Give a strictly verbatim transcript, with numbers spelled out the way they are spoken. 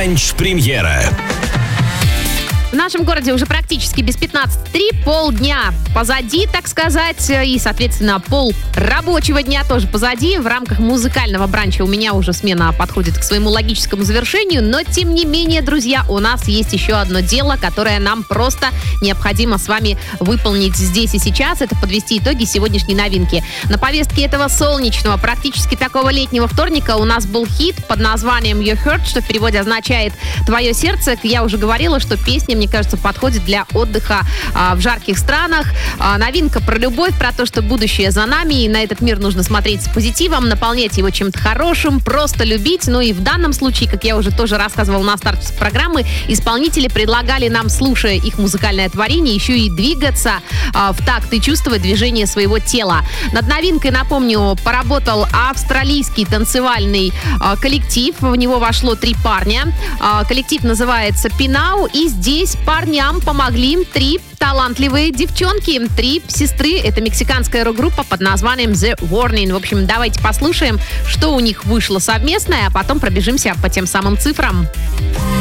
Бранч-премьера. В нашем городе уже практически без пятнадцати три, полдня позади, так сказать, и, соответственно, пол рабочего дня тоже позади. В рамках музыкального бранча у меня уже смена подходит к своему логическому завершению, но, тем не менее, друзья, у нас есть еще одно дело, которое нам просто необходимо с вами выполнить здесь и сейчас. Это подвести итоги сегодняшней новинки. На повестке этого солнечного, практически такого летнего вторника у нас был хит под названием «Your Heart», что в переводе означает «Твое сердце». Я уже говорила, что песня, мне кажется, подходит для отдыха а, в жарких странах. А, новинка про любовь, про то, что будущее за нами, и на этот мир нужно смотреть с позитивом, наполнять его чем-то хорошим, просто любить. Ну и в данном случае, как я уже тоже рассказывала на старте программы, исполнители предлагали нам, слушая их музыкальное творение, еще и двигаться а, в такт и чувствовать движение своего тела. Над новинкой, напомню, поработал австралийский танцевальный а, коллектив. В него вошло три парня. А, коллектив называется Pinau, и здесь парням помогли три талантливые девчонки, три сестры. Это мексиканская рок-группа под названием The Warning. В общем, давайте послушаем, что у них вышло совместное, а потом пробежимся по тем самым цифрам.